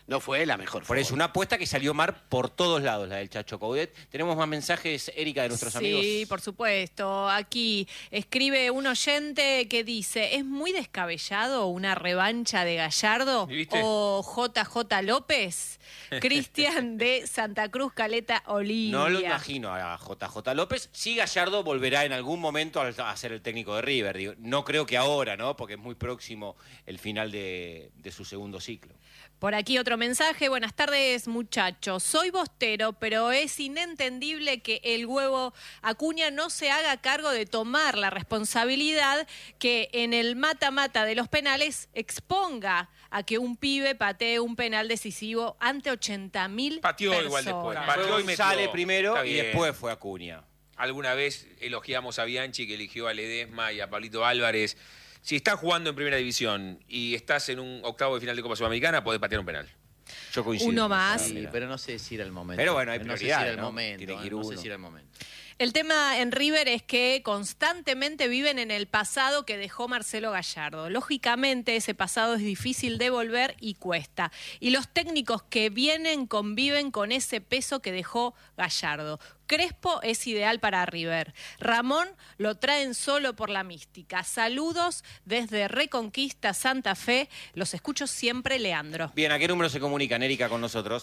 no fue la mejor Por forma. eso, una apuesta que salió mal por todos lados, la del Chacho Coudet. Tenemos más mensajes, Erika, de nuestros amigos. Sí, por supuesto. Aquí escribe un oyente que dice, ¿es muy descabellado una revancha de Gallardo ¿Viste? o JJ López? Cristian de Santa Cruz, Caleta, Olivia. No lo imagino a JJ López. Sí, Gallardo volverá en algún momento a ser el técnico de River. Digo, no creo que ahora, ¿no? Porque es muy próximo el final de su segundo ciclo. Por aquí otro mensaje. Buenas tardes, muchachos. Soy bostero, pero es inentendible que el huevo Acuña no se haga cargo de tomar la responsabilidad que en el mata-mata de los penales exponga a que un pibe patee un penal decisivo ante 80.000 Pateó personas. igual después. Fue Pateó y metió. González primero Está y bien. después fue Acuña. Alguna vez elogiamos a Bianchi, que eligió a Ledesma y a Pablito Álvarez. Si estás jugando en Primera División y estás en un octavo de final de Copa Sudamericana, podés patear un penal. Yo coincido. Uno más. Sí, pero no sé si era el momento. Pero bueno, hay no sé si prioridades, era el ¿no? momento. Tiene que ir no sé uno. si era el momento. El tema en River es que constantemente viven en el pasado que dejó Marcelo Gallardo. Lógicamente ese pasado es difícil de volver y cuesta. Y los técnicos que vienen conviven con ese peso que dejó Gallardo. Crespo es ideal para River. Ramón lo traen solo por la mística. Saludos desde Reconquista, Santa Fe. Los escucho siempre, Leandro. Bien, ¿a qué número se comunican, Erika, con nosotros?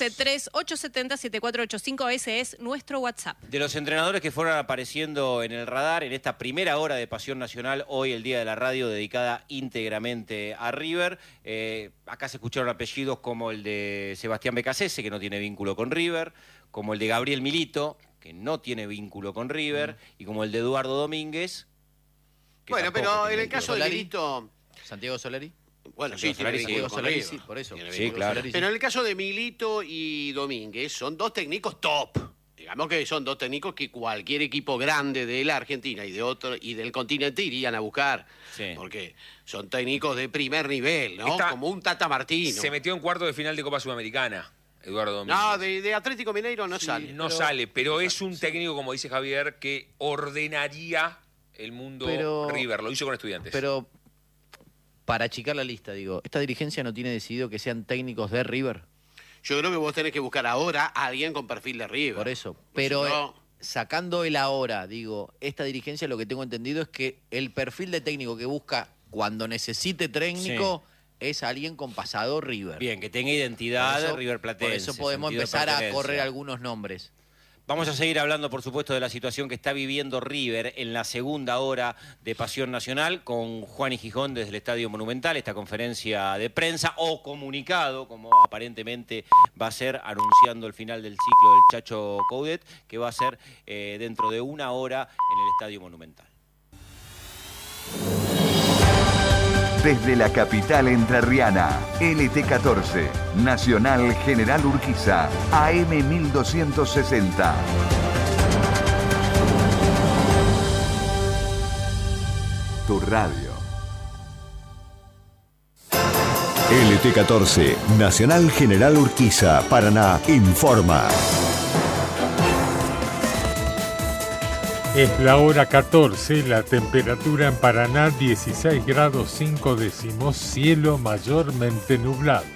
11-3-870-7485. Ese es nuestro WhatsApp. De los entrenadores que fueron apareciendo en el radar en esta primera hora de Pasión Nacional, hoy el Día de la Radio dedicada íntegramente a River, acá se escucharon apellidos como el de Sebastián Becasese, que no tiene vínculo con River, como el de Gabriel Milito, que no tiene vínculo con River, y como el de Eduardo Domínguez. Que Bueno, tampoco pero tiene en el vínculo. caso de Solari. Milito... ¿Santiago Solari? Bueno, Santiago sí, tiene Solari, sí. vínculo Santiago con Solari, River. sí, por eso. Tiene Sí, vínculo. claro. Solari, sí. Pero en el caso de Milito y Domínguez, son dos técnicos top. Digamos que son dos técnicos que cualquier equipo grande de la Argentina y de otro y del continente irían a buscar. Sí. Porque son técnicos de primer nivel, ¿no? Como un Tata Martino. Se metió en cuarto de final de Copa Sudamericana, Eduardo Domínguez. No, de Atlético Mineiro no sale. No sale, pero es un técnico, como dice Javier, que ordenaría el mundo Pero- River. Lo hizo con Estudiantes. Pero, para achicar la lista, digo, ¿esta dirigencia no tiene decidido que sean técnicos de River? Yo creo que vos tenés que buscar ahora a alguien con perfil de River. Por eso. Pues Pero si no- sacando el ahora, digo, esta dirigencia lo que tengo entendido es que el perfil de técnico que busca cuando necesite técnico es alguien con pasado River. Bien, que tenga identidad Por eso- River Platense. Por eso podemos sentido de empezar a pertenencia. correr algunos nombres. Vamos a seguir hablando, por supuesto, de la situación que está viviendo River en la segunda hora de Pasión Nacional con Juan y Gijón desde el Estadio Monumental, esta conferencia de prensa o comunicado, como aparentemente va a ser, anunciando el final del ciclo del Chacho Coudet, que va a ser dentro de una hora en el Estadio Monumental. Desde la capital entrerriana, LT14, Nacional General Urquiza, AM 1260. Tu radio. LT14, Nacional General Urquiza, Paraná, informa. Es la hora 14, la temperatura en Paraná 16 grados 5 décimos, cielo mayormente nublado.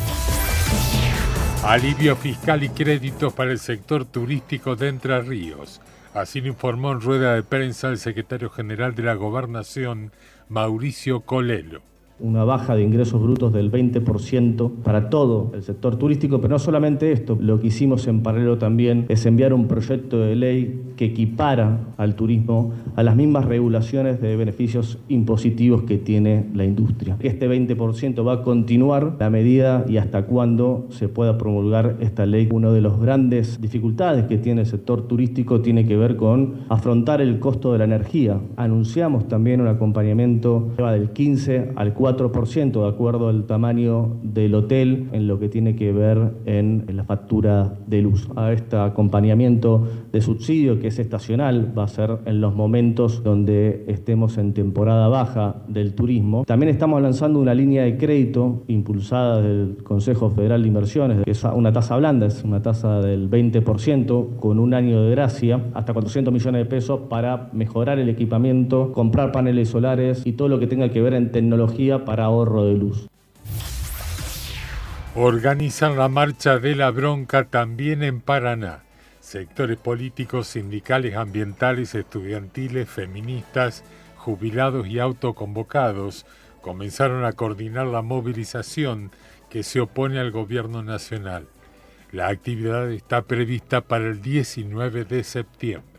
Alivio fiscal y créditos para el sector turístico de Entre Ríos. Así lo informó en rueda de prensa el secretario general de la Gobernación, Mauricio Colelo. Una baja de ingresos brutos del 20% para todo el sector turístico, pero no solamente esto, lo que hicimos en paralelo también es enviar un proyecto de ley que equipara al turismo a las mismas regulaciones de beneficios impositivos que tiene la industria. Este 20% va a continuar la medida y hasta cuándo se pueda promulgar esta ley. Una de las grandes dificultades que tiene el sector turístico tiene que ver con afrontar el costo de la energía. Anunciamos también un acompañamiento que va del 15 al 4% de acuerdo al tamaño del hotel en lo que tiene que ver en la factura de luz. A este acompañamiento de subsidio que es estacional va a ser en los momentos donde estemos en temporada baja del turismo. También estamos lanzando una línea de crédito impulsada del Consejo Federal de Inversiones, que es una tasa blanda, es una tasa del 20% con un año de gracia, hasta 400 millones de pesos para mejorar el equipamiento, comprar paneles solares y todo lo que tenga que ver en tecnología para ahorro de luz. Organizan la marcha de la bronca también en Paraná. Sectores políticos, sindicales, ambientales, estudiantiles, feministas, jubilados y autoconvocados comenzaron a coordinar la movilización que se opone al gobierno nacional. La actividad está prevista para el 19 de septiembre.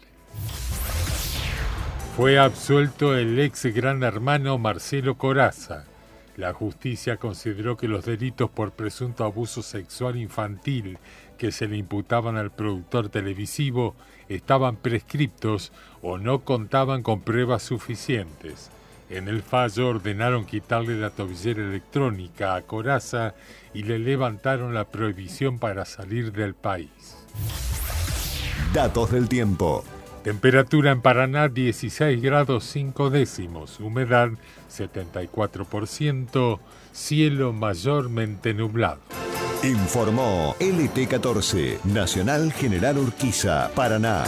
Fue absuelto el ex gran hermano Marcelo Corazza. La justicia consideró que los delitos por presunto abuso sexual infantil que se le imputaban al productor televisivo estaban prescriptos o no contaban con pruebas suficientes. En el fallo ordenaron quitarle la tobillera electrónica a Corazza y le levantaron la prohibición para salir del país. Datos del tiempo. Temperatura en Paraná 16 grados 5 décimos, humedad 74%, cielo mayormente nublado. Informó LT14, Nacional General Urquiza, Paraná.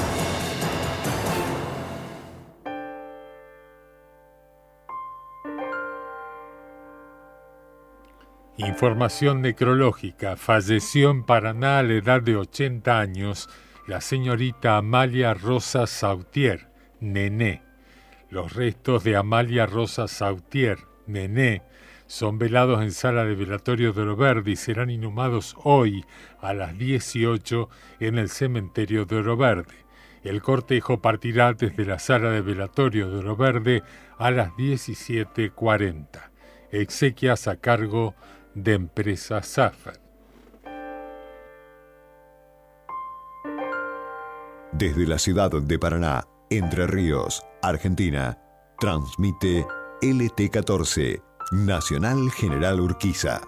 Información necrológica. Falleció en Paraná a la edad de 80 años la señorita Amalia Rosa Sautier, Nené. Los restos de Amalia Rosa Sautier, Nené, son velados en sala de velatorio de Oro Verde y serán inhumados hoy a las 18 en el cementerio de Oro Verde. El cortejo partirá desde la sala de velatorio de Oro Verde a las 17:40. Exequias a cargo de Empresa Safer. Desde la ciudad de Paraná, Entre Ríos, Argentina, transmite LT14, Nacional General Urquiza.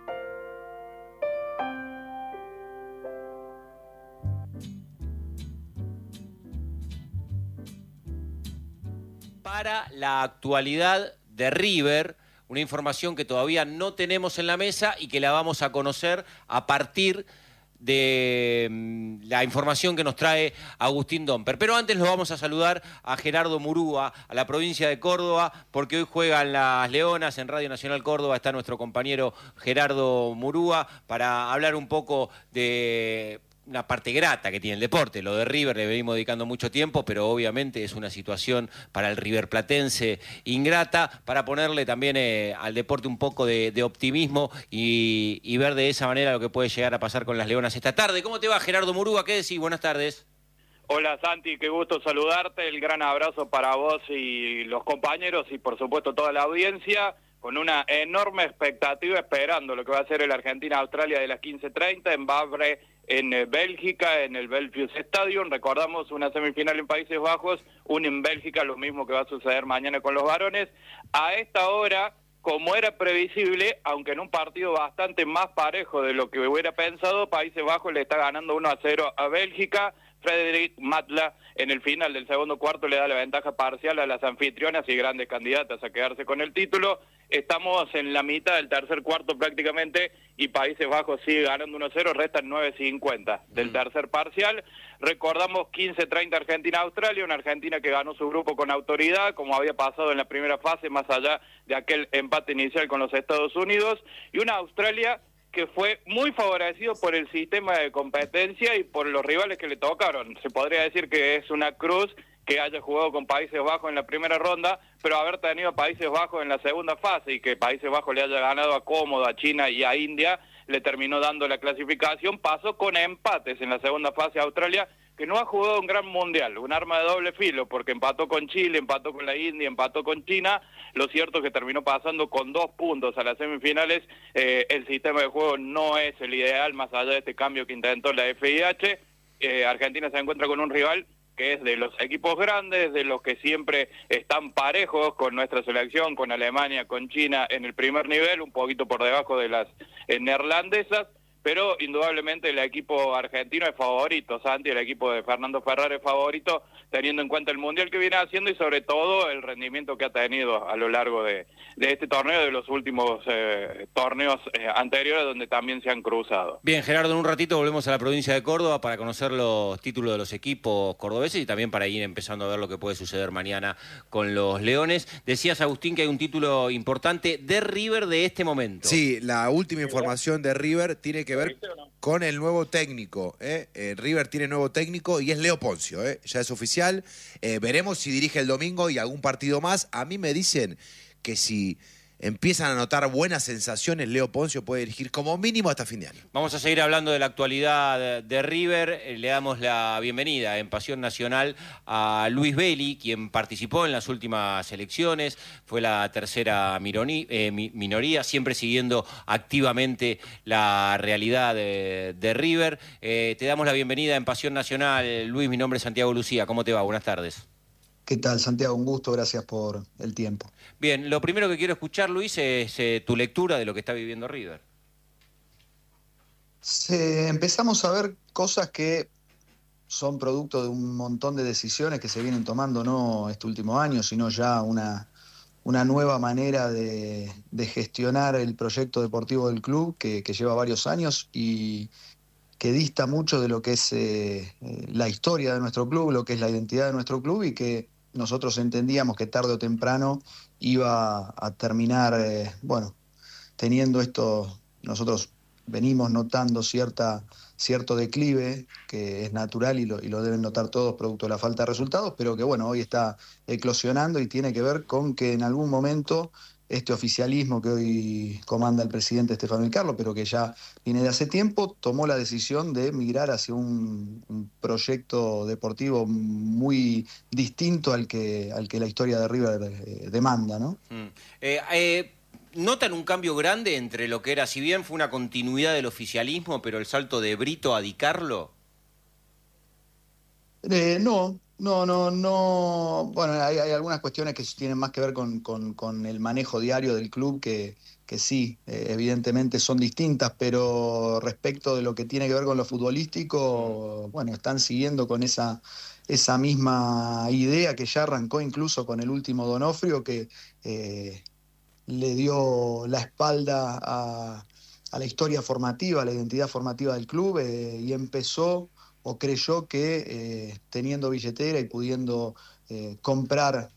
Para la actualidad de River, una información que todavía no tenemos en la mesa y que la vamos a conocer a partir de la información que nos trae Agustín Domper. Pero antes lo vamos a saludar a Gerardo Murúa, a la provincia de Córdoba, porque hoy juegan las Leonas en Radio Nacional Córdoba. Está nuestro compañero Gerardo Murúa para hablar un poco de una parte grata que tiene el deporte. Lo de River le venimos dedicando mucho tiempo, pero obviamente es una situación para el riverplatense ingrata, para ponerle también al deporte un poco de optimismo y ver de esa manera lo que puede llegar a pasar con las Leonas esta tarde. ¿Cómo te va, Gerardo Murúa? ¿Qué decís? Buenas tardes. Hola Santi, qué gusto saludarte, el gran abrazo para vos y los compañeros y por supuesto toda la audiencia, con una enorme expectativa esperando lo que va a ser el Argentina-Australia de las 15:30 en Bavre, en Bélgica, en el Belfius Stadium. Recordamos una semifinal en Países Bajos, una en Bélgica, lo mismo que va a suceder mañana con los varones. A esta hora, como era previsible, aunque en un partido bastante más parejo de lo que hubiera pensado, Países Bajos le está ganando 1-0 a Bélgica. Frederic Matla en el final del segundo cuarto le da la ventaja parcial a las anfitrionas y grandes candidatas a quedarse con el título. Estamos en la mitad del tercer cuarto prácticamente y Países Bajos sigue ganando 1-0, restan 9:50 del tercer parcial. Recordamos 15:30 Argentina-Australia, una Argentina que ganó su grupo con autoridad, como había pasado en la primera fase, más allá de aquel empate inicial con los Estados Unidos, y una Australia que fue muy favorecido por el sistema de competencia y por los rivales que le tocaron. Se podría decir que es una cruz que haya jugado con Países Bajos en la primera ronda, pero haber tenido a Países Bajos en la segunda fase y que Países Bajos le haya ganado a Cómodo, a China y a India, le terminó dando la clasificación. Pasó con empates en la segunda fase a Australia, que no ha jugado un gran mundial, un arma de doble filo, porque empató con Chile, empató con la India, empató con China. Lo cierto es que terminó pasando con 2 puntos a las semifinales. El sistema de juego no es el ideal, más allá de este cambio que intentó la FIH. Argentina se encuentra con un rival que es de los equipos grandes, de los que siempre están parejos con nuestra selección, con Alemania, con China en el primer nivel, un poquito por debajo de las neerlandesas, pero indudablemente el equipo argentino es favorito, Santi, el equipo de Fernando Ferrer es favorito, teniendo en cuenta el Mundial que viene haciendo y sobre todo el rendimiento que ha tenido a lo largo de este torneo, de los últimos torneos anteriores donde también se han cruzado. Bien, Gerardo, en un ratito volvemos a la provincia de Córdoba para conocer los títulos de los equipos cordobeses y también para ir empezando a ver lo que puede suceder mañana con los Leones. Decías, Agustín, que hay un título importante de River de este momento. Sí, la última información de River tiene que ver con el nuevo técnico. River tiene nuevo técnico y es Leo Poncio. Ya es oficial. Veremos si dirige el domingo y algún partido más. A mí me dicen que si empiezan a notar buenas sensaciones, Leo Poncio puede dirigir como mínimo hasta fin de año. Vamos a seguir hablando de la actualidad de River. Le damos la bienvenida en Pasión Nacional a Luis Belli, quien participó en las últimas elecciones, fue la tercera minoría, siempre siguiendo activamente la realidad de River. Te damos la bienvenida en Pasión Nacional. Luis, mi nombre es Santiago Lucía. ¿Cómo te va? Buenas tardes. ¿Qué tal, Santiago? Un gusto, gracias por el tiempo. Bien, lo primero que quiero escuchar, Luis, es tu lectura de lo que está viviendo River. Empezamos a ver cosas que son producto de un montón de decisiones que se vienen tomando, no este último año, sino ya una nueva manera de gestionar el proyecto deportivo del club que lleva varios años y que dista mucho de lo que es la historia de nuestro club, lo que es la identidad de nuestro club y que nosotros entendíamos que tarde o temprano iba a terminar, teniendo esto. Nosotros venimos notando cierto declive, que es natural y lo deben notar todos producto de la falta de resultados, pero que hoy está eclosionando y tiene que ver con que en algún momento este oficialismo que hoy comanda el presidente Estefano Di Carlo, pero que ya viene de hace tiempo, tomó la decisión de migrar hacia un proyecto deportivo muy distinto al que la historia de River demanda, ¿no? ¿Notan un cambio grande entre lo que era, si bien fue una continuidad del oficialismo, pero el salto de Brito a Di Carlo? No. Bueno, hay algunas cuestiones que tienen más que ver con el manejo diario del club que sí, evidentemente son distintas, pero respecto de lo que tiene que ver con lo futbolístico, están siguiendo con esa misma idea que ya arrancó incluso con el último Donofrio, que le dio la espalda a la historia formativa, a la identidad formativa del club y empezó o creyó que teniendo billetera y pudiendo comprar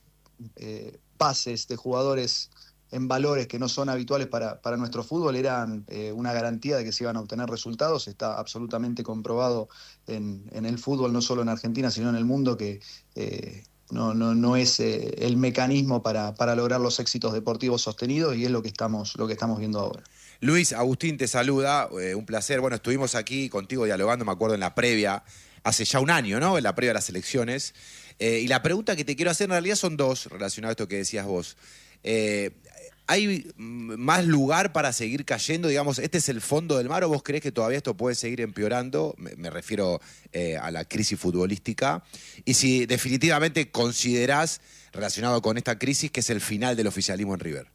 pases de jugadores en valores que no son habituales para nuestro fútbol eran una garantía de que se iban a obtener resultados. Está absolutamente comprobado en el fútbol, no solo en Argentina, sino en el mundo, que no es el mecanismo para lograr los éxitos deportivos sostenidos, y es lo que estamos viendo ahora. Luis, Agustín te saluda, un placer. Bueno, estuvimos aquí contigo dialogando, me acuerdo, en la previa, hace ya un año, ¿no? En la previa de las elecciones. Y la pregunta que te quiero hacer en realidad son dos, relacionadas a esto que decías vos. ¿Hay más lugar para seguir cayendo? Digamos, ¿este es el fondo del mar o vos creés que todavía esto puede seguir empeorando? Me refiero a la crisis futbolística. Y si definitivamente considerás, relacionado con esta crisis, que es el final del oficialismo en River.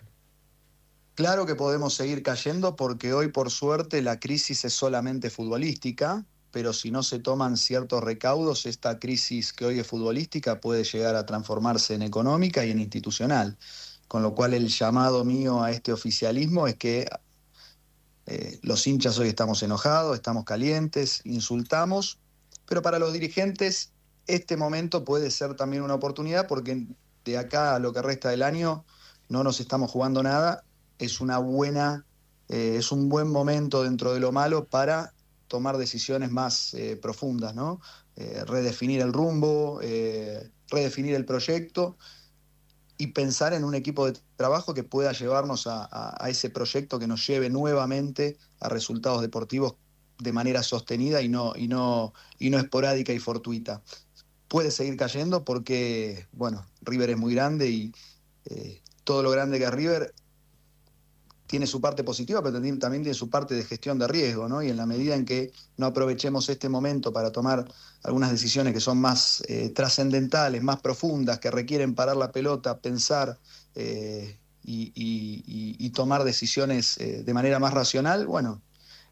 Claro que podemos seguir cayendo porque hoy, por suerte, la crisis es solamente futbolística, pero si no se toman ciertos recaudos, esta crisis que hoy es futbolística puede llegar a transformarse en económica y en institucional. Con lo cual el llamado mío a este oficialismo es que los hinchas hoy estamos enojados, estamos calientes, insultamos, pero para los dirigentes este momento puede ser también una oportunidad, porque de acá a lo que resta del año no nos estamos jugando nada. Es un buen momento dentro de lo malo para tomar decisiones más profundas, ¿no? Redefinir el rumbo, redefinir el proyecto y pensar en un equipo de trabajo que pueda llevarnos a ese proyecto que nos lleve nuevamente a resultados deportivos de manera sostenida y no esporádica y fortuita. Puede seguir cayendo porque, River es muy grande y todo lo grande que es River tiene su parte positiva, pero también tiene su parte de gestión de riesgo, ¿no? Y en la medida en que no aprovechemos este momento para tomar algunas decisiones que son más trascendentales, más profundas, que requieren parar la pelota, pensar y tomar decisiones de manera más racional,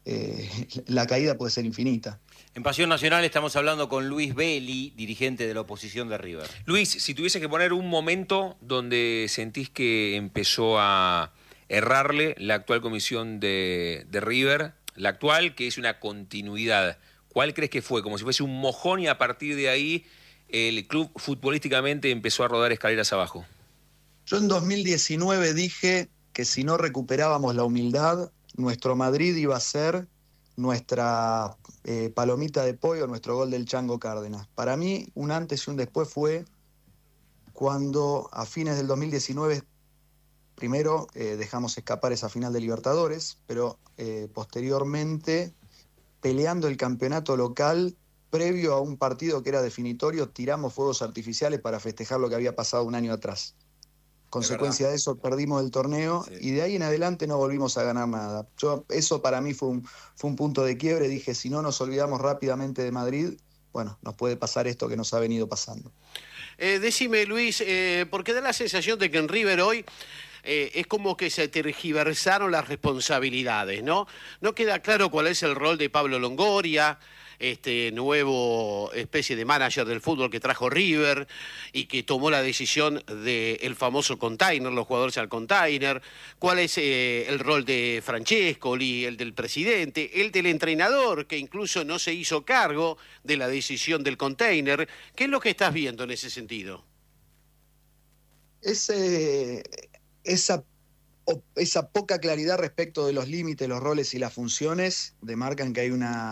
la caída puede ser infinita. En Pasión Nacional estamos hablando con Luis Belli, dirigente de la oposición de River. Luis, si tuviese que poner un momento donde sentís que empezó a errarle la actual comisión de River, la actual, que es una continuidad, ¿cuál crees que fue? Como si fuese un mojón y a partir de ahí el club futbolísticamente empezó a rodar escaleras abajo. Yo en 2019 dije que si no recuperábamos la humildad, nuestro Madrid iba a ser nuestra palomita de pollo, nuestro gol del Chango Cárdenas. Para mí, un antes y un después fue cuando a fines del 2019, primero dejamos escapar esa final de Libertadores, pero posteriormente, peleando el campeonato local, previo a un partido que era definitorio, tiramos fuegos artificiales para festejar lo que había pasado un año atrás. Consecuencia de eso, perdimos el torneo y de ahí en adelante no volvimos a ganar nada. Eso para mí fue un punto de quiebre. Dije, si no nos olvidamos rápidamente de Madrid, bueno, nos puede pasar esto que nos ha venido pasando. Decime, Luis, porque da la sensación de que en River hoy es como que se tergiversaron las responsabilidades, ¿no? No queda claro cuál es el rol de Pablo Longoria, este nuevo especie de manager del fútbol que trajo River y que tomó la decisión del famoso container, los jugadores al container. ¿Cuál es el rol de Francescoli, el del presidente, el del entrenador, que incluso no se hizo cargo de la decisión del container? ¿Qué es lo que estás viendo en ese sentido? Esa poca claridad respecto de los límites, los roles y las funciones demarcan que hay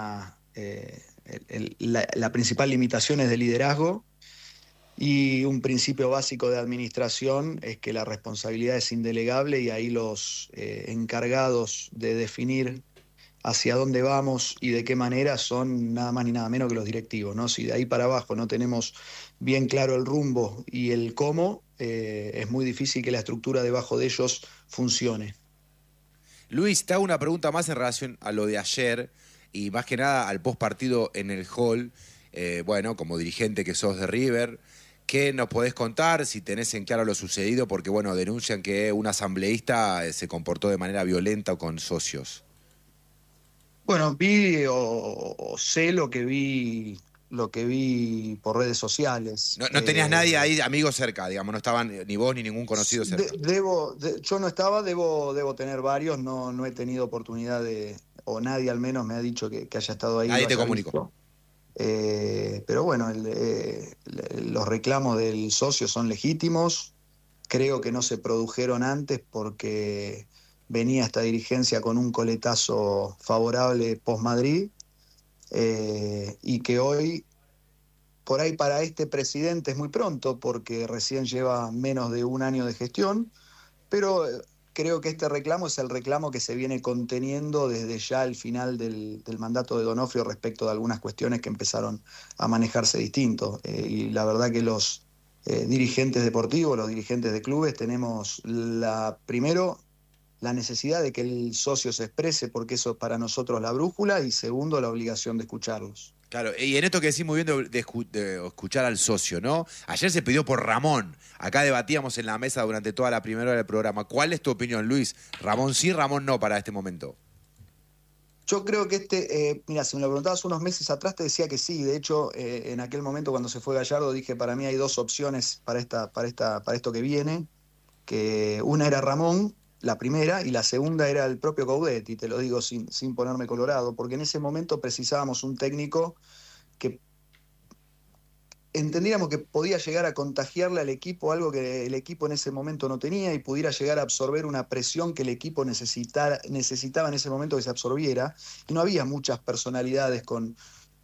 la principal limitación es de liderazgo, y un principio básico de administración es que la responsabilidad es indelegable y ahí los encargados de definir hacia dónde vamos y de qué manera son nada más ni nada menos que los directivos, ¿no? Si de ahí para abajo no tenemos bien claro el rumbo y el cómo, es muy difícil que la estructura debajo de ellos funcione. Luis, te hago una pregunta más en relación a lo de ayer y más que nada al postpartido en el hall. Bueno, como dirigente que sos de River, ¿qué nos podés contar si tenés en claro lo sucedido? Porque, bueno, denuncian que un asambleísta se comportó de manera violenta con socios. Bueno, vi o sé lo que vi por redes sociales. No tenías nadie ahí, amigos cerca, digamos, no estaban ni vos ni ningún conocido cerca. Yo no estaba, debo tener varios, no he tenido oportunidad o nadie al menos me ha dicho que haya estado ahí. Nadie te comunicó. Pero bueno, los reclamos del socio son legítimos, creo que no se produjeron antes porque venía esta dirigencia con un coletazo favorable post-Madrid, y que hoy, por ahí para este presidente es muy pronto porque recién lleva menos de un año de gestión, pero creo que este reclamo es el reclamo que se viene conteniendo desde ya el final del mandato de Donofrio respecto de algunas cuestiones que empezaron a manejarse distinto. Y la verdad que los dirigentes deportivos, los dirigentes de clubes, tenemos primero la necesidad de que el socio se exprese, porque eso es para nosotros la brújula, y segundo, la obligación de escucharlos. Claro, y en esto que decís muy bien de escuchar al socio, ¿no? Ayer se pidió por Ramón. Acá debatíamos en la mesa durante toda la primera hora del programa. ¿Cuál es tu opinión, Luis? ¿Ramón sí, Ramón no para este momento? Yo creo que mira, si me lo preguntabas unos meses atrás te decía que sí. De hecho, en aquel momento cuando se fue Gallardo dije, para mí hay dos opciones para esto que viene, que una era Ramón, la primera, y la segunda era el propio Coudet, y te lo digo sin ponerme colorado, porque en ese momento precisábamos un técnico que entendiéramos que podía llegar a contagiarle al equipo algo que el equipo en ese momento no tenía y pudiera llegar a absorber una presión que el equipo necesitaba en ese momento que se absorbiera, y no había muchas personalidades con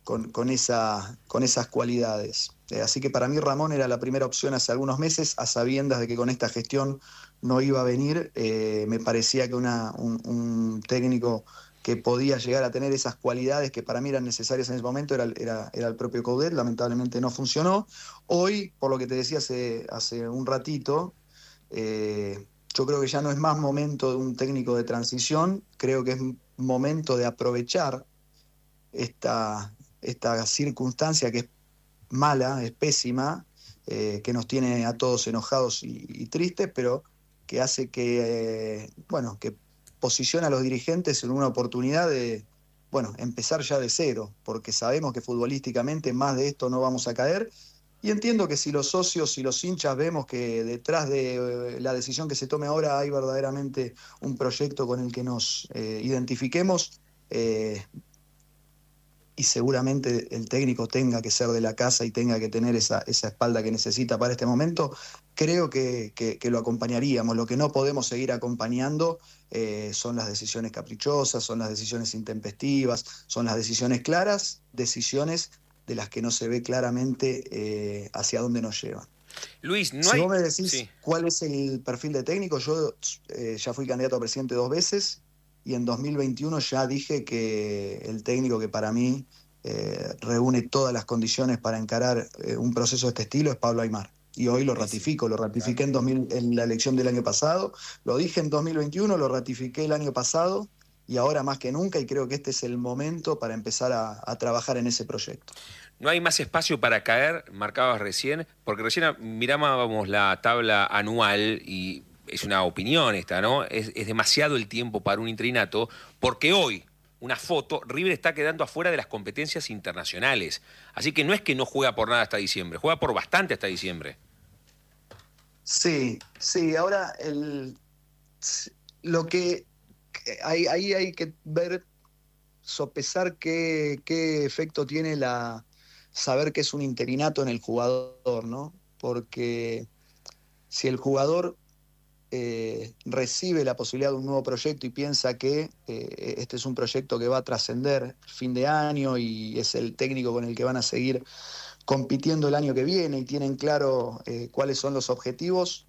esas cualidades. Así que para mí Ramón era la primera opción hace algunos meses, a sabiendas de que con esta gestión no iba a venir. Me parecía que un técnico que podía llegar a tener esas cualidades que para mí eran necesarias en ese momento era el propio Coudet. Lamentablemente no funcionó. Hoy, por lo que te decía hace un ratito, yo creo que ya no es más momento de un técnico de transición, creo que es momento de aprovechar esta circunstancia que es mala, es pésima, que nos tiene a todos enojados y tristes, pero que hace que posiciona a los dirigentes en una oportunidad de bueno, empezar ya de cero, porque sabemos que futbolísticamente más de esto no vamos a caer. Y entiendo que si los socios y los hinchas vemos que detrás de la decisión que se tome ahora hay verdaderamente un proyecto con el que nos identifiquemos, y seguramente el técnico tenga que ser de la casa y tenga que tener esa espalda que necesita para este momento, creo que lo acompañaríamos. Lo que no podemos seguir acompañando son las decisiones caprichosas, son las decisiones intempestivas, son las decisiones claras, decisiones de las que no se ve claramente hacia dónde nos llevan. Luis, no si hay... vos me decís Sí. cuál es el perfil de técnico, yo ya fui candidato a presidente 2 veces y en 2021 ya dije que el técnico que para mí reúne todas las condiciones para encarar un proceso de este estilo es Pablo Aimar. Y hoy lo ratifico, lo ratifiqué en la elección del año pasado, lo dije en 2021, lo ratifiqué el año pasado y ahora más que nunca, y creo que este es el momento para empezar a trabajar en ese proyecto. No hay más espacio para caer, marcabas recién, porque recién mirábamos la tabla anual y es una opinión esta, ¿no? Es demasiado el tiempo para un interinato, porque hoy, una foto, River está quedando afuera de las competencias internacionales. Así que no es que no juega por nada hasta diciembre, juega por bastante hasta diciembre. Sí, ahora lo que ahí hay que ver, sopesar qué efecto tiene saber que es un interinato en el jugador, ¿no? Porque si el jugador recibe la posibilidad de un nuevo proyecto y piensa que este es un proyecto que va a trascender fin de año y es el técnico con el que van a seguir compitiendo el año que viene y tienen claro cuáles son los objetivos,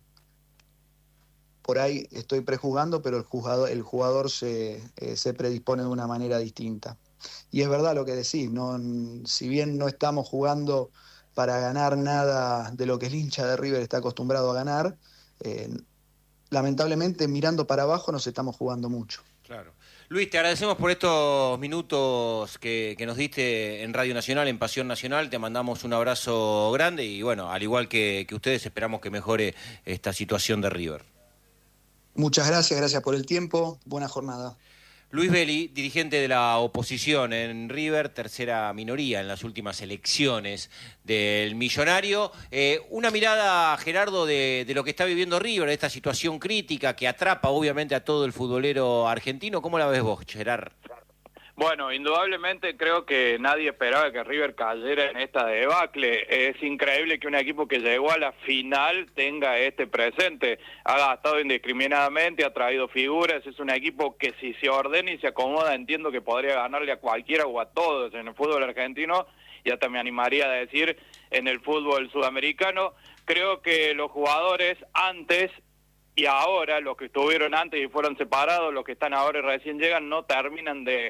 por ahí estoy prejuzgando, pero el jugador se predispone de una manera distinta. Y es verdad lo que decís, si bien no estamos jugando para ganar nada de lo que el hincha de River está acostumbrado a ganar, lamentablemente mirando para abajo nos estamos jugando mucho. Claro. Luis, te agradecemos por estos minutos que nos diste en Radio Nacional, en Pasión Nacional. Te mandamos un abrazo grande y bueno, al igual que ustedes, esperamos que mejore esta situación de River. Muchas gracias por el tiempo, buena jornada. Luis Belli, dirigente de la oposición en River, tercera minoría en las últimas elecciones del Millonario. Una mirada, Gerardo, de lo que está viviendo River, de esta situación crítica que atrapa obviamente a todo el futbolero argentino. ¿Cómo la ves vos, Gerard? Bueno, indudablemente creo que nadie esperaba que River cayera en esta debacle. Es increíble que un equipo que llegó a la final tenga este presente. Ha gastado indiscriminadamente, ha traído figuras. Es un equipo que si se ordena y se acomoda, entiendo que podría ganarle a cualquiera o a todos en el fútbol argentino. Y hasta me animaría a decir en el fútbol sudamericano. Creo que los jugadores antes y ahora, los que estuvieron antes y fueron separados, los que están ahora y recién llegan, no terminaron de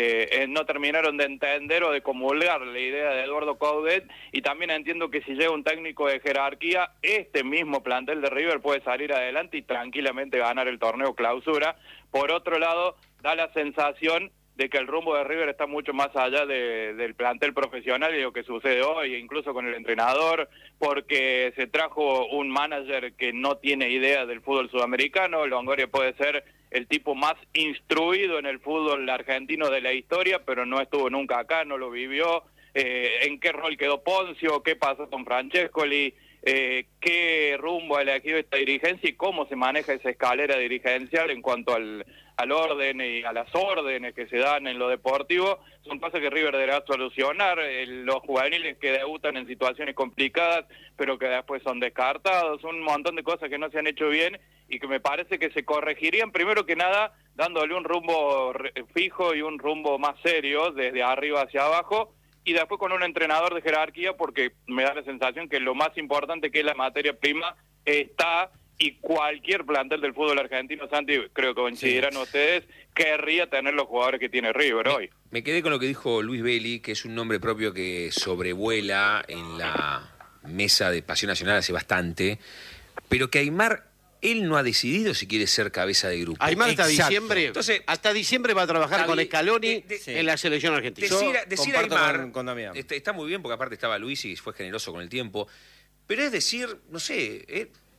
entender o de comulgar la idea de Eduardo Coudet, y también entiendo que si llega un técnico de jerarquía, este mismo plantel de River puede salir adelante y tranquilamente ganar el torneo clausura. Por otro lado, da la sensación de que el rumbo de River está mucho más allá del plantel profesional y lo que sucede hoy, incluso con el entrenador, porque se trajo un manager que no tiene idea del fútbol sudamericano. Longoria puede ser el tipo más instruido en el fútbol argentino de la historia, pero no estuvo nunca acá, no lo vivió. ¿En qué rol quedó Poncio? ¿Qué pasó con Francescoli? ¿Qué rumbo ha elegido esta dirigencia y cómo se maneja esa escalera dirigencial en cuanto al orden y a las órdenes que se dan en lo deportivo? Son cosas que River deberá solucionar. Los juveniles que debutan en situaciones complicadas pero que después son descartados, un montón de cosas que no se han hecho bien y que me parece que se corregirían, primero que nada dándole un rumbo fijo y un rumbo más serio desde arriba hacia abajo, y después con un entrenador de jerarquía, porque me da la sensación que lo más importante, que es la materia prima, está, y cualquier plantel del fútbol argentino, Santi, creo que coincidirán ustedes, querría tener los jugadores que tiene River hoy. Me quedé con lo que dijo Luis Belli, que es un nombre propio que sobrevuela en la mesa de Pasión Nacional hace bastante, pero que Aimar, él no ha decidido si quiere ser cabeza de grupo. Aimar hasta Exacto. diciembre, Entonces, hasta diciembre va a trabajar con Scaloni sí. en la selección argentina. Decir comparto Aimar con Damián. está muy bien, porque aparte estaba Luis y fue generoso con el tiempo, pero es decir, no sé,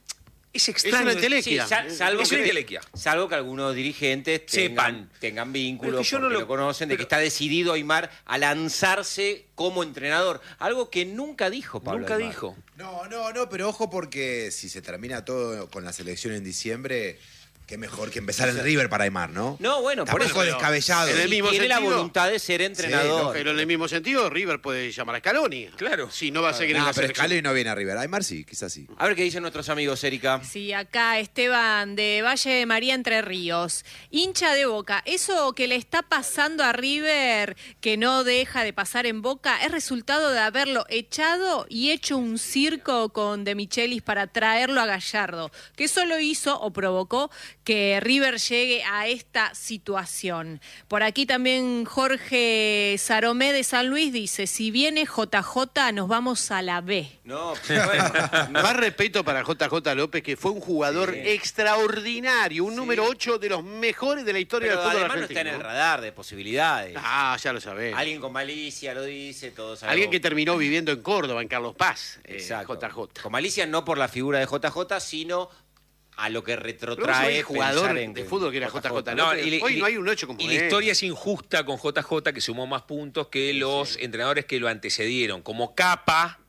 Es extraño. una entelequia. Sí, salvo, Es una entelequia. salvo que algunos dirigentes tengan vínculos, Pero es que yo porque no lo conocen, de que está decidido Aimar a lanzarse como entrenador. Algo que nunca dijo Pablo Nunca Aimar. dijo. No, pero ojo porque si se termina todo con la selección en diciembre, qué mejor que empezar en River para Aimar, ¿no? No, bueno, por Tampoco eso. descabellado. En el mismo tiene la sentido- voluntad de ser entrenador. Pero en el mismo sentido, River puede llamar a Scaloni. Claro. Si no va a seguir en No, la pero selección. Scaloni no viene a River. Aimar sí, quizás sí. A ver qué dicen nuestros amigos, Erika. Sí, acá Esteban de Valle de María, Entre Ríos. Hincha de Boca, eso que le está pasando a River, que no deja de pasar en Boca, es resultado de haberlo echado y hecho un circo con De Michelis para traerlo a Gallardo, que solo hizo o provocó que River llegue a esta situación. Por aquí también Jorge Saromé de San Luis dice, si viene JJ nos vamos a la B. No, bueno, Más respeto para JJ López, que fue un jugador extraordinario, un número 8 de los mejores de la historia pero del fútbol además no argentino. está en el radar de posibilidades. Ah, ya lo sabés. Alguien con malicia lo dice, todos sabemos. Alguien que terminó viviendo en Córdoba, en Carlos Paz. Exacto. JJ. Con malicia no por la figura de JJ, sino a lo que Pero retrotrae vos sos jugador pensar en de fútbol que era JJ. No, Hoy no hay un 8 como y la él. historia es injusta con JJ, que sumó más puntos que los entrenadores que lo antecedieron, como Capa,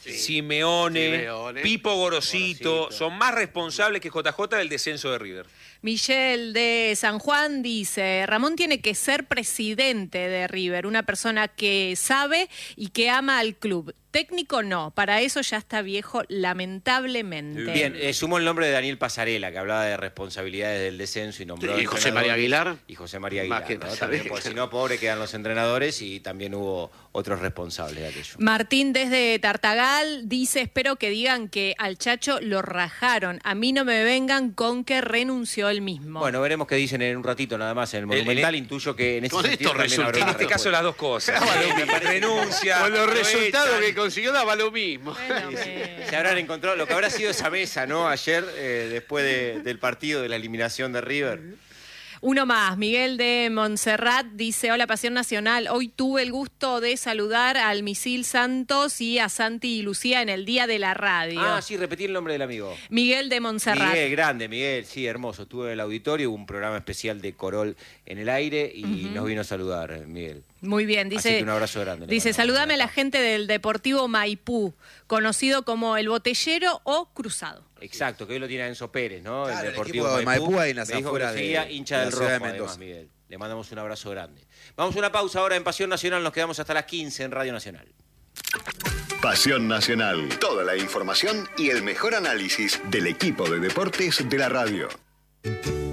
Simeone, Pipo Gorosito, son más responsables que JJ del descenso de River. Michelle de San Juan dice, Ramón tiene que ser presidente de River, una persona que sabe y que ama al club. Técnico no, para eso ya está viejo, lamentablemente. Bien, sumó el nombre de Daniel Pasarela, que hablaba de responsabilidades del descenso y nombró... Y José María Aguilar. Y José María Más Aguilar, que ¿no? Pasarela. También, porque si no, pobre quedan los entrenadores y también hubo otros responsables de aquello. Martín desde Tartagal dice, espero que digan que al Chacho lo rajaron. A mí no me vengan con que renunció él mismo. Bueno, veremos qué dicen en un ratito nada más en el Monumental. Intuyo que en ese Con sentido estos también habrá En una este caso respuesta. las dos cosas. Renuncia. Con los lo resultados echan. que consiguió daba lo mismo. Se habrán encontrado lo que habrá sido esa mesa, ¿no? Ayer, después del partido de la eliminación de River. Uno más, Miguel de Montserrat dice, hola Pasión Nacional, hoy tuve el gusto de saludar al Misil Santos y a Santi y Lucía en el Día de la Radio. Ah, sí, repetí el nombre del amigo. Miguel de Montserrat. Miguel, grande, Miguel, sí, hermoso. Estuve en el auditorio, hubo un programa especial de Corol en el aire y nos vino a saludar, Miguel. Muy bien, Así dice, que un abrazo grande. dice, saludame a la gente del Deportivo Maipú, conocido como El Botellero o Cruzado. Exacto, que hoy lo tiene Enzo Pérez, ¿no? Claro, el el Deportivo equipo de Maipú ahí en las Me dijo que afueras lo seguía, de hincha la del ciudad de Rojo, Mendoza. además, Miguel. Le mandamos un abrazo grande. Vamos a una pausa ahora en Pasión Nacional, nos quedamos hasta las 15 en Radio Nacional. Pasión Nacional. Toda la información y el mejor análisis del equipo de deportes de la radio.